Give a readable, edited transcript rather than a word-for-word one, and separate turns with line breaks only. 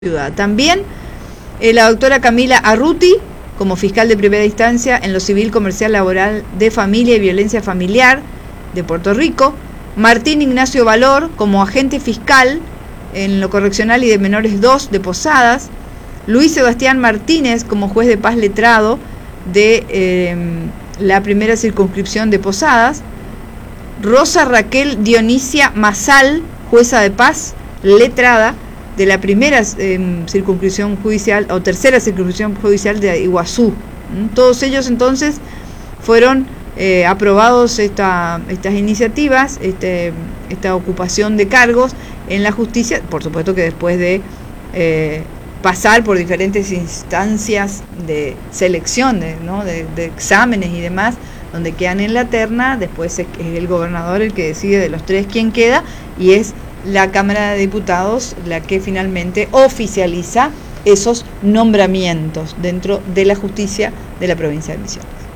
ciudad. También la doctora Camila Arruti, como fiscal de primera instancia en lo civil, comercial, laboral, de familia y violencia familiar de Puerto Rico. Martín Ignacio Valor, como agente fiscal en lo correccional y de menores 2 de Posadas. Luis Sebastián Martínez, como juez de paz letrado de la primera circunscripción de Posadas. Rosa Raquel Dionisia Masal, jueza de paz letrada de la primera circunscripción judicial o tercera circunscripción judicial de Iguazú. Todos ellos entonces fueron aprobados estas iniciativas, esta ocupación de cargos en la justicia, por supuesto que después de pasar por diferentes instancias de selección, de exámenes y demás, donde quedan en la terna. Después es el gobernador el que decide de los tres quién queda, y es la Cámara de Diputados la que finalmente oficializa esos nombramientos dentro de la justicia de la provincia de Misiones.